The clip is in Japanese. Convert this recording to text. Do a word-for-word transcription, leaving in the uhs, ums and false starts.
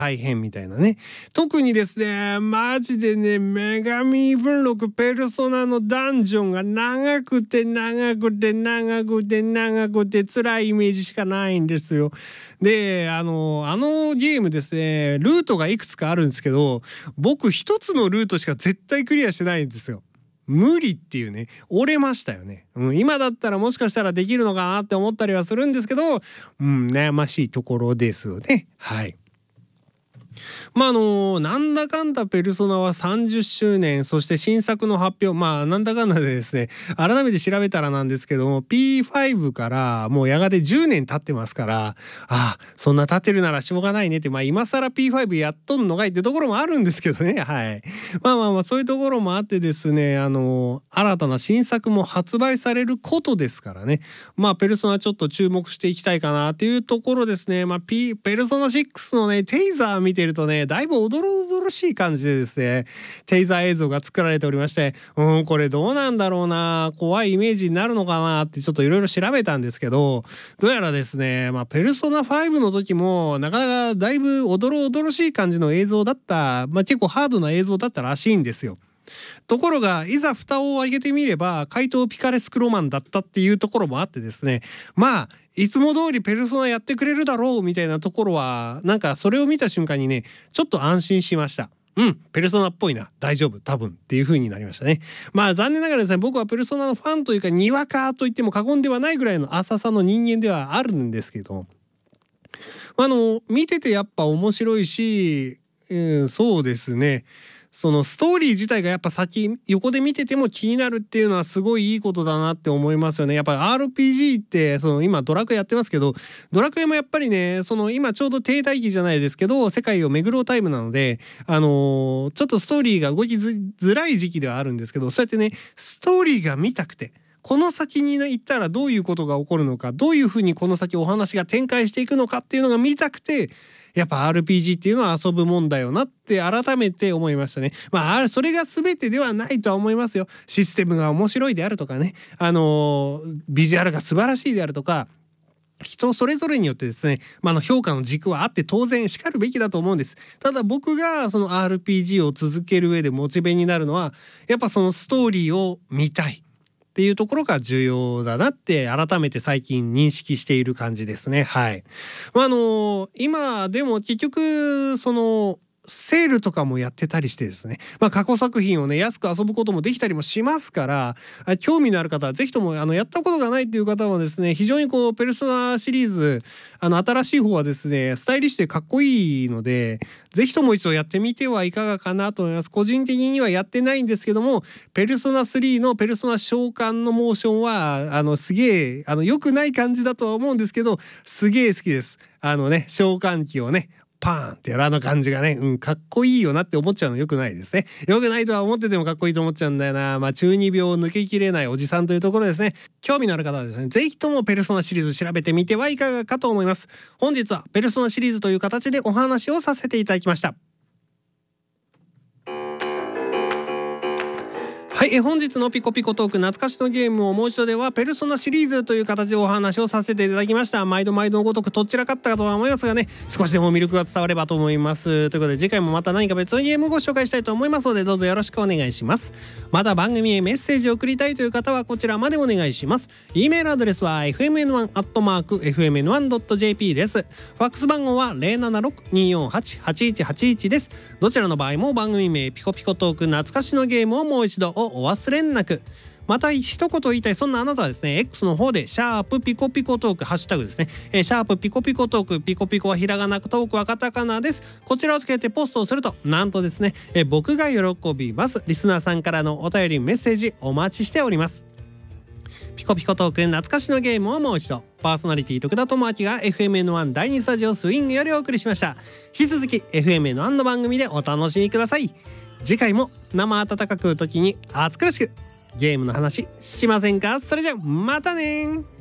大変みたいなね。特にですね、マジでね、女神文録ペルソナのダンジョンが長くて長くて長くて長くて辛いイメージしかないんですよ。で、あのあのゲームですね、ルートがいくつかあるんですけど、僕一つのルートしか絶対クリアしてないんですよ。無理っていうね、折れましたよね、うん、今だったらもしかしたらできるのかなって思ったりはするんですけど、うん、悩ましいところですよね。はい。まああのなんだかんだペルソナはさんじゅっしゅうねん、そして新作の発表、まあなんだかんだでですね、改めて調べたらなんですけども ピーファイブ からもうやがてじゅうねん経ってますから、ああそんな経ってるならしょうがないねって、まあ今更 ピーファイブ やっとんのかいってところもあるんですけどね。はい。まあまあまあそういうところもあってですね、あの新たな新作も発売されることですからね、まあペルソナちょっと注目していきたいかなっていうところですね。まあ、P、ペルソナシックスのねテイザー見てるとね、だいぶおどろおどろしい感じでですね、テイザー映像が作られておりまして、うんこれどうなんだろうな、怖いイメージになるのかなってちょっといろいろ調べたんですけど、どうやらですね、まあペルソナファイブの時もなかなかだいぶおどろおどろしい感じの映像だった、まあ結構ハードな映像だったらしいんですよ。ところがいざ蓋を開けてみれば怪盗ピカレスクロマンだったっていうところもあってですね、まあいつも通りペルソナやってくれるだろうみたいなところは、なんかそれを見た瞬間にねちょっと安心しました。うん、ペルソナっぽいな、大丈夫多分っていう風になりましたね。まあ残念ながらですね、僕はペルソナのファンというかにわかと言っても過言ではないぐらいの浅さの人間ではあるんですけど、あの見ててやっぱ面白いし、うん、そうですね、そのストーリー自体がやっぱ先横で見てても気になるっていうのはすごいいいことだなって思いますよね。やっぱり アールピージー ってその今ドラクエやってますけど、ドラクエもやっぱりね、その今ちょうど停滞期じゃないですけど世界を巡ろうタイムなので、あのー、ちょっとストーリーが動きづらい時期ではあるんですけど、そうやってねストーリーが見たくて、この先に行ったらどういうことが起こるのか、どういうふうにこの先お話が展開していくのかっていうのが見たくて、やっぱ アールピージー っていうのは遊ぶもんだよなって改めて思いましたね。まあそれが全てではないとは思いますよ。システムが面白いであるとかね、あのー、ビジュアルが素晴らしいであるとか、人それぞれによってですね、まあ、の評価の軸はあって当然しかるべきだと思うんです。ただ僕がその アールピージー を続ける上でモチベになるのは、やっぱそのストーリーを見たいっていうところが重要だなって改めて最近認識している感じですね。はい。まあ、あの今でも結局そのセールとかもやってたりしてですね、まあ、過去作品をね安く遊ぶこともできたりもしますから、興味のある方はぜひともあのやったことがないっていう方はですね、非常にこうペルソナシリーズ、あの新しい方はですねスタイリッシュでかっこいいので、ぜひとも一度やってみてはいかがかなと思います。個人的にはやってないんですけども、ペルソナスリーのペルソナ召喚のモーションはあのすげえあの良くない感じだとは思うんですけど、すげえ好きです。あのね召喚機をねパーンってやるあの感じがね、うん、かっこいいよなって思っちゃうのよくないですね。よくないとは思っててもかっこいいと思っちゃうんだよな。まあ中二病を抜けきれないおじさんというところですね。興味のある方はですね、ぜひともペルソナシリーズ調べてみてはいかがかと思います。本日はペルソナシリーズという形でお話をさせていただきました。はい、え本日のピコピコトーク懐かしのゲームをもう一度ではペルソナシリーズという形でお話をさせていただきました。毎度毎度のごとくとっちらかったかとは思いますがね、少しでも魅力が伝わればと思います。ということで次回もまた何か別のゲームをご紹介したいと思いますので、どうぞよろしくお願いします。また番組へメッセージを送りたいという方はこちらまでお願いします。 E メールアドレスは エフエムエヌワン アットマーク エフエムエヌワン ドット ジェーピー です。ファックス番号は ゼロななろく にーよんはち はちいちはちいち です。どちらの場合も番組名ピコピコトーク懐かしのゲームをもう一度をお忘れなく。また一言言いたいそんなあなたはですね、 X の方でシャープピコピコトークハッシュタグですね、えー、シャープピコピコトーク、ピコピコはひらがなくトークはカタカナです。こちらをつけてポストをするとなんとですね、えー、僕が喜びます。リスナーさんからのお便りメッセージお待ちしております。ピコピコトーク懐かしのゲームをもう一度、パーソナリティ徳田智明が エフエムエヌワン 第二スタジオスイングよりお送りしました。引き続き エフエムエヌワン の番組でお楽しみください。次回も生温かく時に暑苦しくゲームの話しませんか。それじゃまたね。